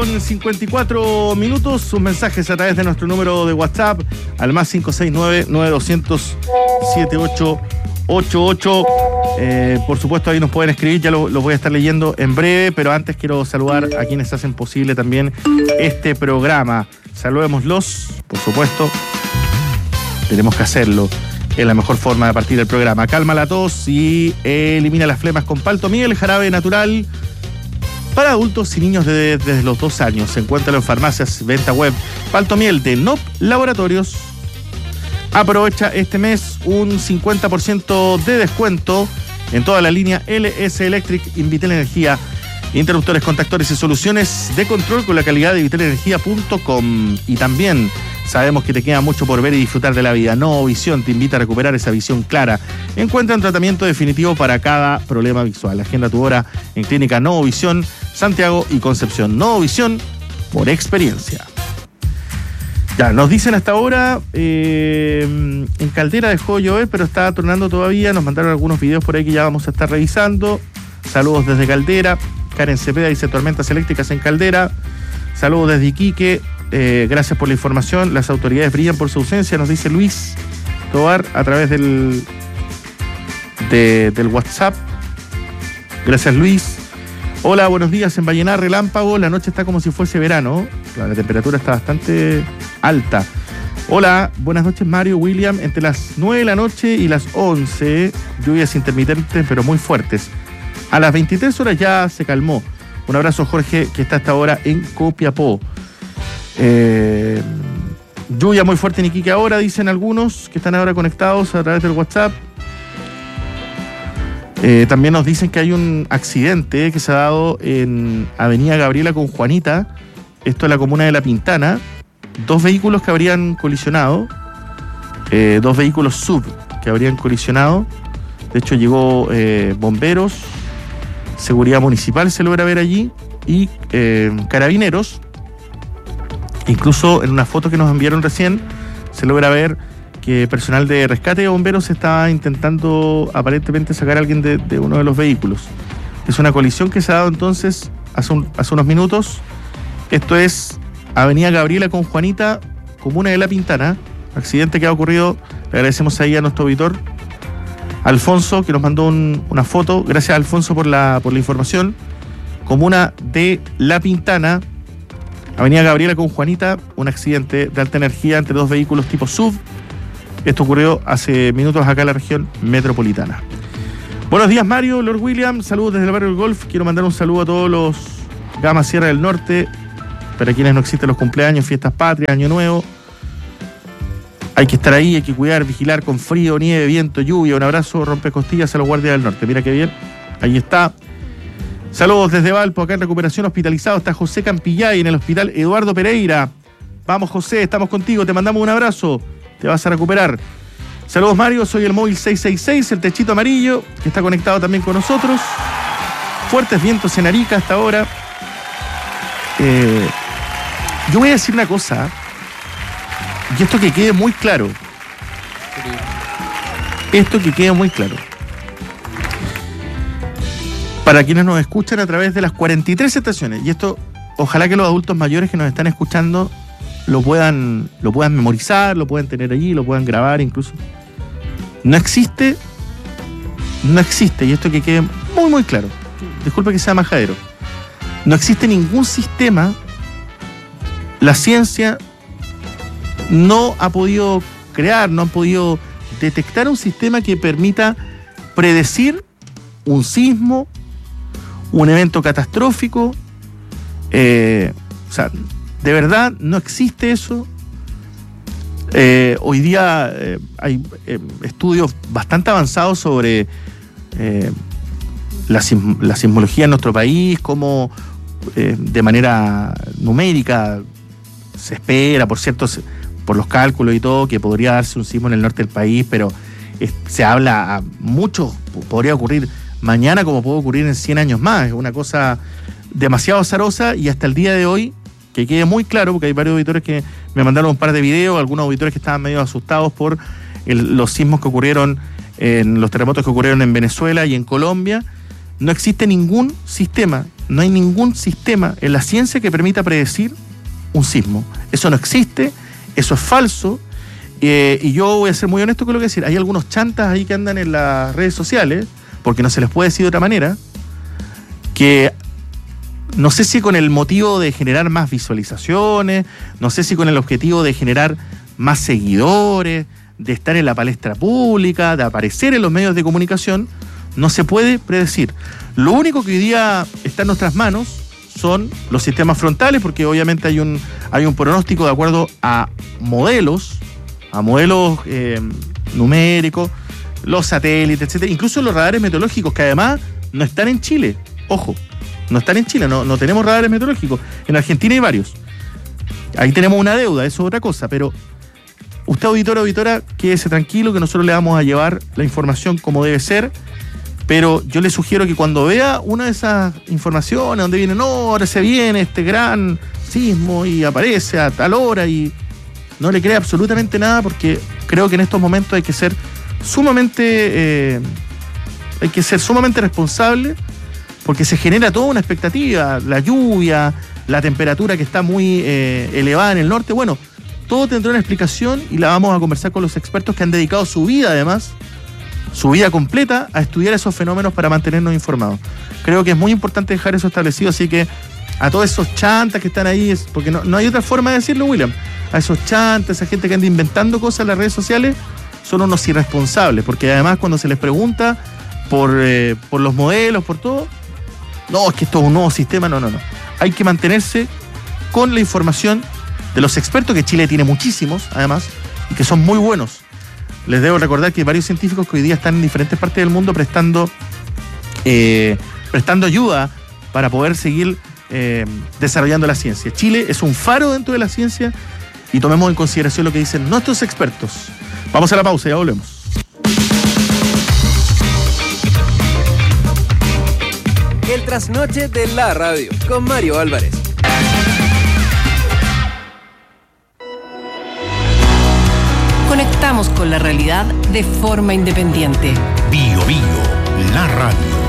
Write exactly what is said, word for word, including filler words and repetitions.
Con cincuenta y cuatro minutos, sus mensajes a través de nuestro número de WhatsApp al más cinco seis nueve, nueve dos cero cero, siete ocho ocho ocho. Eh, por supuesto, ahí nos pueden escribir, ya lo, lo voy a estar leyendo en breve, pero antes quiero saludar a quienes hacen posible también este programa. Saludémoslos, por supuesto. Tenemos que hacerlo. Es la mejor forma de partir el programa. Calma la tos y elimina las flemas con Palto Miel, jarabe natural para adultos y niños de, desde los dos años. Se encuentra en farmacias, venta web. Palto Miel de N O P Laboratorios. Aprovecha este mes un cincuenta por ciento de descuento en toda la línea L S Electric, Invitel Energía, interruptores, contactores y soluciones de control con la calidad de vitel energía punto com. Y también sabemos que te queda mucho por ver y disfrutar de la vida. Novovisión te invita a recuperar esa visión clara. Encuentra un tratamiento definitivo para cada problema visual. Agenda tu hora en Clínica Novovisión, Santiago y Concepción. Novovisión por experiencia. Ya, nos dicen hasta ahora, eh, en Caldera dejó de llover, pero está tornando todavía. Nos mandaron algunos videos por ahí que ya vamos a estar revisando. Saludos desde Caldera. Karen Cepeda dice tormentas eléctricas en Caldera. Saludos desde Iquique. Eh, gracias por la información. Las autoridades brillan por su ausencia, nos dice Luis Tobar a través del, de, del WhatsApp. Gracias, Luis. Hola, buenos días. En Vallenar, relámpago. La noche está como si fuese verano. La temperatura está bastante alta. Hola, buenas noches, Mario, William. Entre las nueve de la noche y las once, lluvias intermitentes pero muy fuertes. A las veintitrés horas ya se calmó. Un abrazo, Jorge, que está hasta ahora en Copiapó. Eh, lluvia muy fuerte en Iquique ahora, dicen algunos que están ahora conectados a través del WhatsApp. Eh, también nos dicen que hay un accidente que se ha dado en Avenida Gabriela con Juanita, esto es la comuna de La Pintana. Dos vehículos que habrían colisionado, eh, dos vehículos sub que habrían colisionado. De hecho llegó eh, bomberos, seguridad municipal se logra ver allí y eh, carabineros. Incluso en una foto que nos enviaron recién se logra ver que personal de rescate de bomberos estaba intentando aparentemente sacar a alguien de, de uno de los vehículos. Es una colisión que se ha dado entonces hace, un, hace unos minutos. Esto es Avenida Gabriela con Juanita, comuna de La Pintana. Accidente que ha ocurrido. Le agradecemos ahí a nuestro auditor Alfonso, que nos mandó un, una foto. Gracias, Alfonso, por la, por la información. Comuna de La Pintana, Avenida Gabriela con Juanita, un accidente de alta energía entre dos vehículos tipo S U V. Esto ocurrió hace minutos acá en la región metropolitana. Buenos días, Mario, Lord William. Saludos desde el barrio del Golf. Quiero mandar un saludo a todos los Gama Sierra del Norte. Para quienes no existen los cumpleaños, fiestas patrias, Año Nuevo. Hay que estar ahí, hay que cuidar, vigilar con frío, nieve, viento, lluvia. Un abrazo, rompecostillas a los guardias del norte. Mira qué bien. Ahí está. Saludos desde Valpo, acá en recuperación hospitalizado. Está José Campillay en el hospital Eduardo Pereira. Vamos, José, estamos contigo. Te mandamos un abrazo. Te vas a recuperar. Saludos, Mario. Soy el móvil seis seis seis, el techito amarillo, que está conectado también con nosotros. Fuertes vientos en Arica hasta ahora. Eh, yo voy a decir una cosa, y esto que quede muy claro. Esto que quede muy claro. Para quienes nos escuchan a través de las cuarenta y tres estaciones, y esto, ojalá que los adultos mayores que nos están escuchando lo puedan, lo puedan memorizar, lo puedan tener allí, lo puedan grabar incluso. No existe, no existe, y esto que quede muy muy claro, disculpe que sea majadero, no existe ningún sistema, la ciencia no ha podido crear, no ha podido detectar un sistema que permita predecir un sismo, un evento catastrófico. Eh, o sea, de verdad no existe eso. Eh, hoy día eh, hay eh, estudios bastante avanzados sobre eh, la, sim- la sismología en nuestro país, cómo eh, de manera numérica se espera, por cierto, se, por los cálculos y todo, que podría darse un sismo en el norte del país, pero es, se habla a mucho, podría ocurrir mañana como puede ocurrir en cien años más. Es una cosa demasiado azarosa y hasta el día de hoy, que quede muy claro, porque hay varios auditores que me mandaron un par de videos, algunos auditores que estaban medio asustados por el, los sismos que ocurrieron, en los terremotos que ocurrieron en Venezuela y en Colombia. no existe ningún sistema, no hay ningún sistema en la ciencia que permita predecir un sismo. Eso no existe, eso es falso. Eh, y yo voy a ser muy honesto con lo que decir. Hay algunos chantas ahí que andan en las redes sociales, porque no se les puede decir de otra manera, que no sé si con el motivo de generar más visualizaciones, no sé si con el objetivo de generar más seguidores, de estar en la palestra pública, de aparecer en los medios de comunicación, no se puede predecir. Lo único que hoy día está en nuestras manos son los sistemas frontales, porque obviamente hay un, hay un pronóstico de acuerdo a modelos, a modelos eh, numéricos, los satélites, etcétera, incluso los radares meteorológicos, que además no están en Chile. Ojo, no están en Chile, no, no tenemos radares meteorológicos. En Argentina hay varios. Ahí tenemos una deuda, eso es otra cosa, pero usted, auditor, auditora, quédese tranquilo que nosotros le vamos a llevar la información como debe ser, pero yo le sugiero que cuando vea una de esas informaciones donde viene, no, ahora se viene este gran sismo y aparece a tal hora, y no le crea absolutamente nada, porque creo que en estos momentos hay que ser sumamente eh, hay que ser sumamente responsable, porque se genera toda una expectativa, la lluvia, la temperatura que está muy eh, elevada en el norte. Bueno, todo tendrá una explicación y la vamos a conversar con los expertos que han dedicado su vida, además, su vida completa, a estudiar esos fenómenos para mantenernos informados. Creo que es muy importante dejar eso establecido, así que a todos esos chantas que están ahí, es, porque no, no hay otra forma de decirlo, William, a esos chantas, a esa gente que anda inventando cosas en las redes sociales, son unos irresponsables, porque además cuando se les pregunta por, eh, por los modelos, por todo, no, es que esto es un nuevo sistema, no, no, no. Hay que mantenerse con la información de los expertos, que Chile tiene muchísimos, además, y que son muy buenos. Les debo recordar que hay varios científicos que hoy día están en diferentes partes del mundo prestando, eh, prestando ayuda para poder seguir eh, desarrollando la ciencia. Chile es un faro dentro de la ciencia y tomemos en consideración lo que dicen nuestros expertos. Vamos a la pausa y ya volvemos. El trasnoche de la radio con Mario Álvarez. Conectamos con la realidad de forma independiente. Bio Bio, la radio.